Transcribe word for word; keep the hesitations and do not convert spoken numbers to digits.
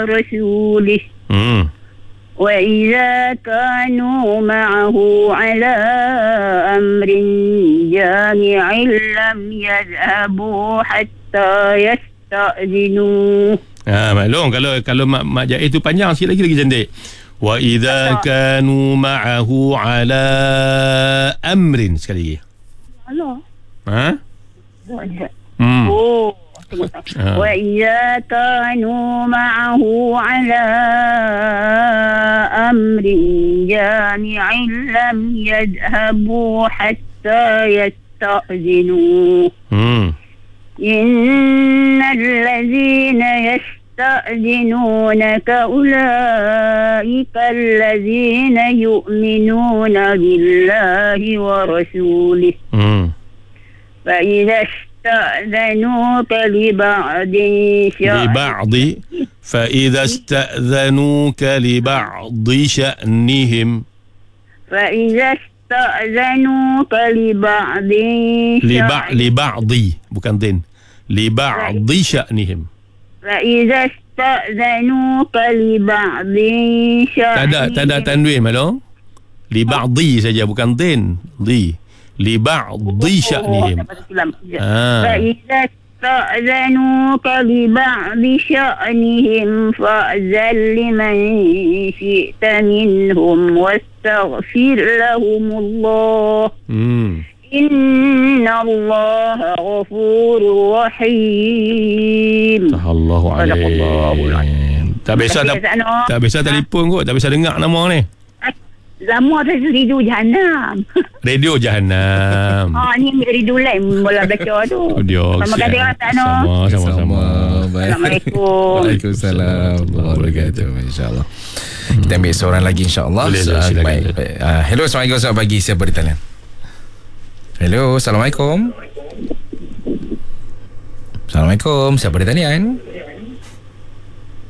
ورسوله Hmm. وإذا كانوا معه على أمر جامع لم يذهبوا حتى يستأذنوه. Ha, maklum kalau kalau mak, mak jaiz tu panjang sikit lagi lagi cantik. Wa idza kanu ma'ahu ala amrin, sekali lagi. Allah. Ha? Hmm. Oh. Ah. وإذا كانوا معه على أمر جامع لم يذهبوا حتى يستأذنوه. Hmm. إن الذين يستأذنونك أولئك الذين يؤمنون بالله ورسوله Hmm. فإذا استأذنوك لبعض لبعض فإذا استأذنوك لبعض شأنهم فإذا استأذنوك لبعض لبع لبعض bukan din لبعض شأنهم. فإذا استأذنوك لبعض Tak ada tak ada شأنهم tanwin malu. لبعض saja bukan din. Li لبعض شأنهم. Ah. فإذا استأذنوك لبعض شأنهم فأذن لمن شئت منهم واستغفر لهم الله Hmm. إن الله غفور رحيم. Allahu alim. Tak biasa tak, tak biasa telefon kot, tak biasa dengar nama ni. Lama dah ridu Jahanam. Radio Jahanam. Ah, ni ridu lain mula baca tu. Radio. Terima kasih Kak Tano. Sama, sama-sama. Assalamualaikum. Waalaikumsalam warahmatullahi wabarakatuh. InsyaAllah kita ambil seorang lagi insyaAllah. Boleh, So, silakan. baik, baik. Uh, hello, Assalamualaikum. Selamat pagi. Siapa di talian? Hello, Assalamualaikum. Assalamualaikum. Siapa di talian?